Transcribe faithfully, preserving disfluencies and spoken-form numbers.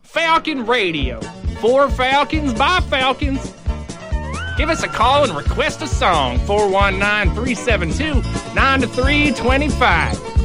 Falcon Radio. For Falcons, by Falcons. Give us a call and request a song. four one nine, three seven two, nine three two five.